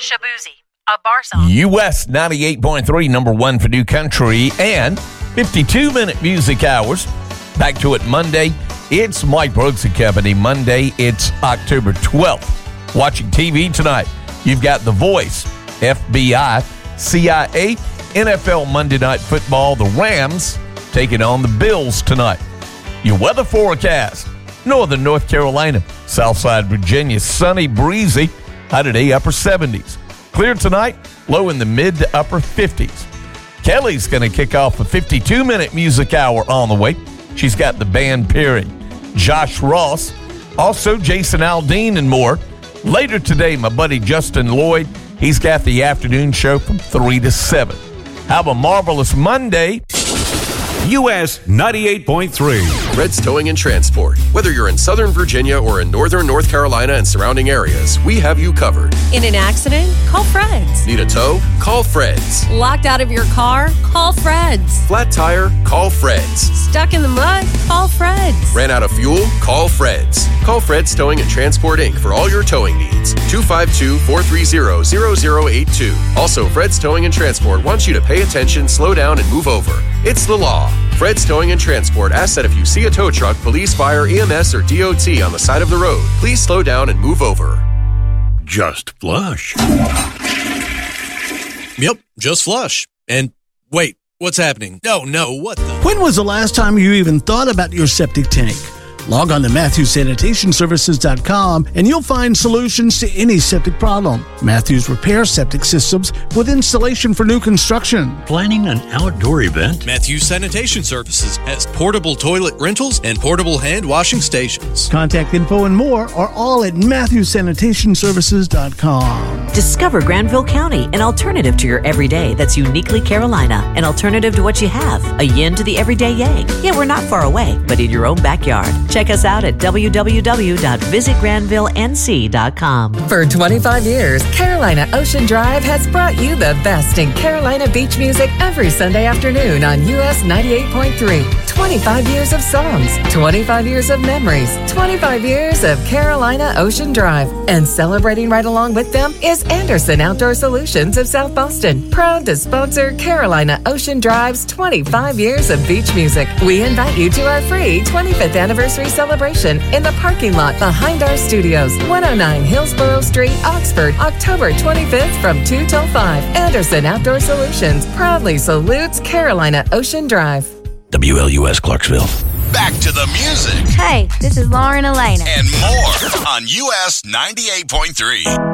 Shabuzi, a bar song. US 98.3, number one for New Country, and 52-minute music hours. Back to it Monday. It's Mike Brooks and Company. Monday, it's October 12th. Watching TV tonight, you've got The Voice, FBI, CIA, NFL Monday Night Football, the Rams taking on the Bills tonight. Your weather forecast: Northern North Carolina, Southside Virginia, sunny, breezy, high today, upper 70s. Clear tonight, low in the mid to upper 50s. Kelly's going to kick off a 52-minute music hour on the way. She's got the band Perry, Josh Ross, also Jason Aldean and more. Later today, my buddy Justin Lloyd, he's got the afternoon show from 3 to 7. Have a marvelous Monday. US 98.3. Fred's Towing and Transport. Whether you're in Southern Virginia or in Northern North Carolina and surrounding areas, we have you covered. In an accident? Call Fred's. Need a tow? Call Fred's. Locked out of your car? Call Fred's. Flat tire? Call Fred's. Stuck in the mud? Call Fred's. Ran out of fuel? Call Fred's. Call Fred's Towing and Transport, Inc. for all your towing needs. 252-430-0082. Also, Fred's Towing and Transport wants you to pay attention, slow down, and move over. It's the law. Fred's Towing and Transport asks that if you see a tow truck, police, fire, EMS, or DOT on the side of the road, please slow down and move over. Just flush. Yep, just flush. And wait, what's happening? No, what the? When was the last time you even thought about your septic tank? Log on to MatthewsSanitationServices.com and you'll find solutions to any septic problem. Matthews repairs septic systems with installation for new construction. Planning an outdoor event? Matthews Sanitation Services has portable toilet rentals and portable hand washing stations. Contact info and more are all at MatthewsSanitationServices.com. Discover Granville County, an alternative to your everyday that's uniquely Carolina, an alternative to what you have, a yin to the everyday yang. Yeah, we're not far away, but in your own backyard. Check us out at www.visitgranvillenc.com. For 25 years, Carolina Ocean Drive has brought you the best in Carolina beach music every Sunday afternoon on US 98.3. 25 years of songs, 25 years of memories, 25 years of Carolina Ocean Drive. And celebrating right along with them is Anderson Outdoor Solutions of South Boston, proud to sponsor Carolina Ocean Drive's 25 years of beach music. We invite you to our free 25th anniversary celebration in the parking lot behind our studios, 109 Hillsborough Street, Oxford, October 25th from 2 till 5. Anderson Outdoor Solutions proudly salutes Carolina Ocean Drive. WLUS Clarksville. Back to the music. Hey, this is Lauren Elena. And more on US 98.3.